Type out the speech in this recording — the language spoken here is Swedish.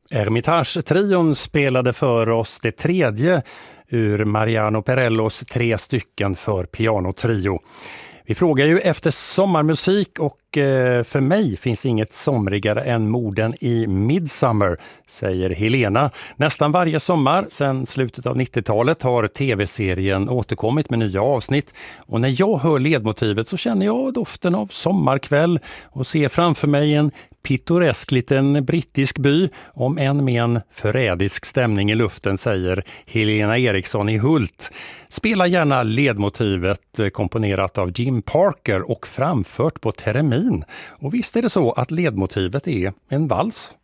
Hermitage-trion spelade för oss det tredje ur Mariano Perellos 3 stycken för pianotrio. Vi frågar ju efter sommarmusik och för mig finns inget somrigare än morden i Midsummer, säger Helena. Nästan varje sommar sedan slutet av 90-talet har tv-serien återkommit med nya avsnitt. Och när jag hör ledmotivet så känner jag doften av sommarkväll och ser framför mig en pittoresk liten brittisk by, om en med en förrädisk stämning i luften, säger Helena Eriksson i Hult. Spela gärna ledmotivet komponerat av Jim Parker och framfört på teremin. Och visst är det så att ledmotivet är en vals?